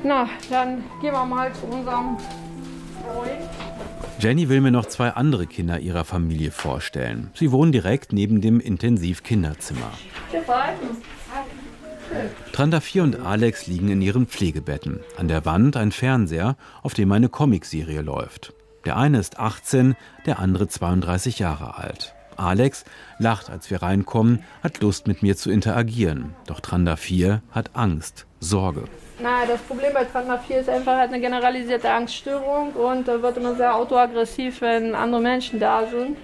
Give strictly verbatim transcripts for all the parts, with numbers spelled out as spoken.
Na, dann gehen wir mal zu unserem Freund. Jenny will mir noch zwei andere Kinder ihrer Familie vorstellen. Sie wohnen direkt neben dem Intensivkinderzimmer. Trandafir und Alex liegen in ihren Pflegebetten. An der Wand ein Fernseher, auf dem eine Comicserie läuft. Der eine ist achtzehn, der andere zweiunddreißig Jahre alt. Alex lacht, als wir reinkommen, hat Lust, mit mir zu interagieren. Doch Trandafir hat Angst, Sorge. Na, das Problem bei Trandafir ist einfach halt eine generalisierte Angststörung und da wird immer sehr autoaggressiv, wenn andere Menschen da sind.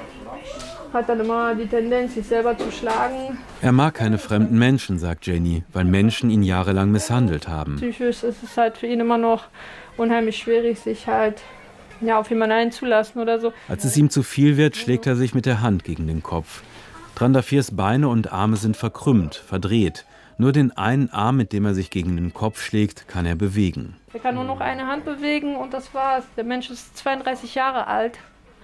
Hat dann immer die Tendenz, sich selber zu schlagen. Er mag keine fremden Menschen, sagt Jenny, weil Menschen ihn jahrelang misshandelt haben. Psychisch ist es halt für ihn immer noch unheimlich schwierig, sich halt ja, auf jemanden einzulassen oder so. Als es ihm zu viel wird, schlägt er sich mit der Hand gegen den Kopf. Trandafirs Beine und Arme sind verkrümmt, verdreht. Nur den einen Arm, mit dem er sich gegen den Kopf schlägt, kann er bewegen. Er kann nur noch eine Hand bewegen und das war's. Der Mensch ist zweiunddreißig Jahre alt.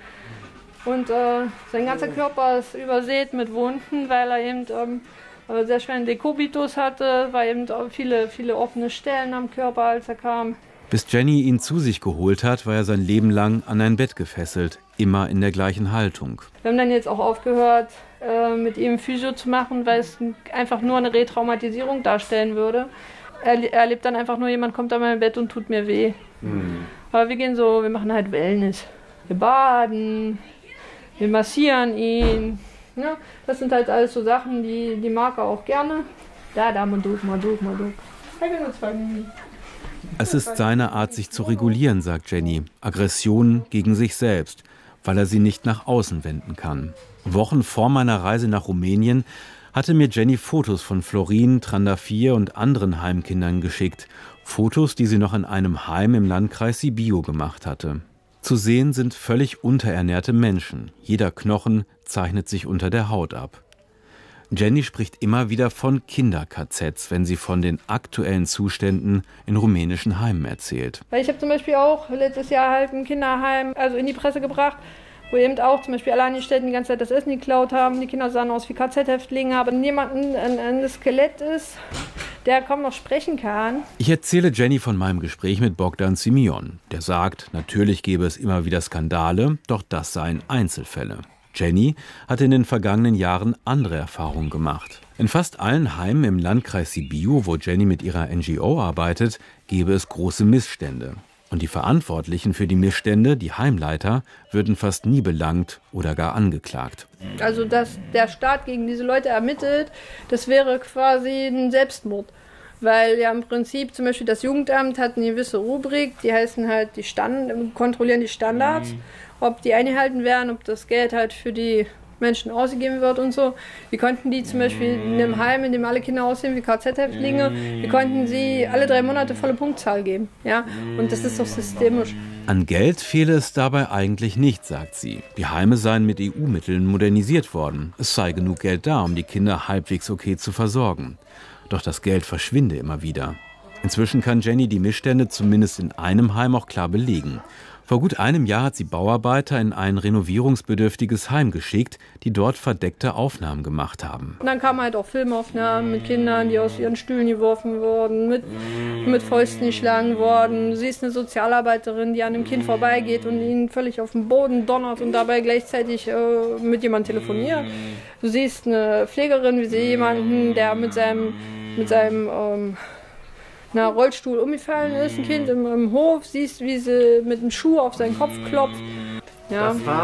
Und äh, sein ganzer Körper ist übersät mit Wunden, weil er eben ähm, sehr schweren Dekubitus hatte, weil eben viele, viele offene Stellen am Körper, als er kam. Bis Jenny ihn zu sich geholt hat, war er sein Leben lang an ein Bett gefesselt, immer in der gleichen Haltung. Wir haben dann jetzt auch aufgehört, äh, mit ihm Physio zu machen, weil es einfach nur eine Retraumatisierung darstellen würde. Er, er erlebt dann einfach nur, jemand kommt an mein Bett und tut mir weh. Mhm. Aber wir gehen so, wir machen halt Wellness. Wir baden, wir massieren ihn. Ja, das sind halt alles so Sachen, die, die mag er auch gerne. Da, da, mal durch, mal durch, mal durch. Ich will nur zwei Minuten. Es ist seine Art, sich zu regulieren, sagt Jenny. Aggression gegen sich selbst, weil er sie nicht nach außen wenden kann. Wochen vor meiner Reise nach Rumänien hatte mir Jenny Fotos von Florin, Trandafir und anderen Heimkindern geschickt. Fotos, die sie noch in einem Heim im Landkreis Sibiu gemacht hatte. Zu sehen sind völlig unterernährte Menschen. Jeder Knochen zeichnet sich unter der Haut ab. Jenny spricht immer wieder von Kinder-K Zs, wenn sie von den aktuellen Zuständen in rumänischen Heimen erzählt. Weil ich habe zum Beispiel auch letztes Jahr halt ein Kinderheim also in die Presse gebracht, wo eben auch zum Beispiel Alleingestellten die ganze Zeit das Essen geklaut haben. Die Kinder sahen aus wie K Z-Häftlinge, aber jemanden ein, ein Skelett ist, der kaum noch sprechen kann. Ich erzähle Jenny von meinem Gespräch mit Bogdan Simion. Der sagt, natürlich gäbe es immer wieder Skandale, doch das seien Einzelfälle. Jenny hat in den vergangenen Jahren andere Erfahrungen gemacht. In fast allen Heimen im Landkreis Sibiu, wo Jenny mit ihrer N G O arbeitet, gäbe es große Missstände. Und die Verantwortlichen für die Missstände, die Heimleiter, würden fast nie belangt oder gar angeklagt. Also, dass der Staat gegen diese Leute ermittelt, das wäre quasi ein Selbstmord. Weil ja im Prinzip zum Beispiel das Jugendamt hat eine gewisse Rubrik, die heißen halt, die Stand, kontrollieren die Standards, ob die eingehalten werden, ob das Geld halt für die Menschen ausgegeben wird und so. Wir konnten die zum Beispiel in einem Heim, in dem alle Kinder aussehen wie K Z-Häftlinge, wir konnten sie alle drei Monate volle Punktzahl geben. Ja? Und das ist doch systemisch. An Geld fehle es dabei eigentlich nicht, sagt sie. Die Heime seien mit E U-Mitteln modernisiert worden. Es sei genug Geld da, um die Kinder halbwegs okay zu versorgen. Doch das Geld verschwinde immer wieder. Inzwischen kann Jenny die Missstände zumindest in einem Heim auch klar belegen. Vor gut einem Jahr hat sie Bauarbeiter in ein renovierungsbedürftiges Heim geschickt, die dort verdeckte Aufnahmen gemacht haben. Und dann kamen halt auch Filmaufnahmen mit Kindern, die aus ihren Stühlen geworfen wurden, mit, mit Fäusten geschlagen worden. Sie ist eine Sozialarbeiterin, die an dem Kind vorbeigeht und ihn völlig auf den Boden donnert und dabei gleichzeitig äh, mit jemandem telefoniert. Du siehst eine Pflegerin, wie sie jemanden, der mit seinem, mit seinem ähm, na, Rollstuhl umgefallen ist, ein Kind im, im Hof, siehst, wie sie mit dem Schuh auf seinen Kopf klopft. Ja.